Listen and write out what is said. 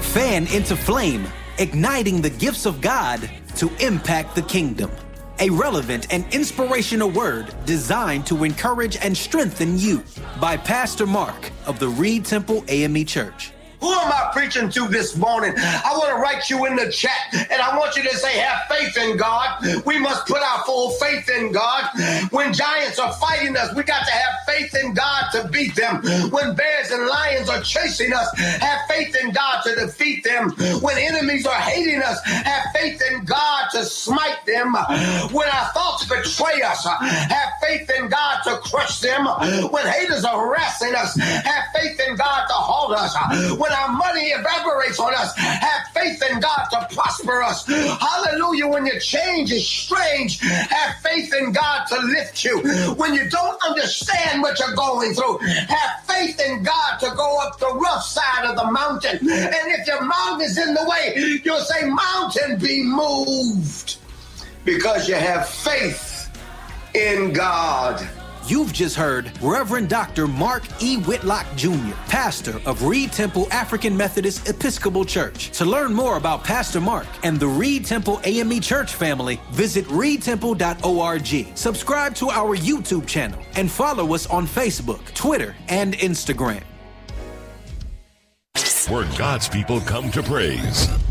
Fan into flame, igniting the gifts of God to impact the kingdom. A relevant and inspirational word designed to encourage and strengthen you by Pastor Mark of the Reed Temple AME Church. Who am I preaching to this morning? I want to write you in the chat, and I want you to say, have faith in God. We must put our full faith in God. When giants are fighting us, we got to have faith in God to beat them. When bears and lions are chasing us, have faith in God to defeat them. When enemies are hating us, have faith in God to smite them. When our thoughts betray us, have faith in God to crush them. When haters are harassing us, have faith in God to halt us. When our money evaporates on us, have faith in God to prosper us. Hallelujah. When your change is strange, have faith in God to lift you. When you don't understand what you're going through, have faith in God to go up the rough side of the mountain. And if your mountain is in the way, you'll say, mountain, be moved. Because you have faith in God. You've just heard Reverend Dr. Mark E. Whitlock Jr., pastor of Reed Temple African Methodist Episcopal Church. To learn more about Pastor Mark and the Reed Temple AME Church family, visit reedtemple.org. Subscribe to our YouTube channel and follow us on Facebook, Twitter, and Instagram. Where God's people come to praise.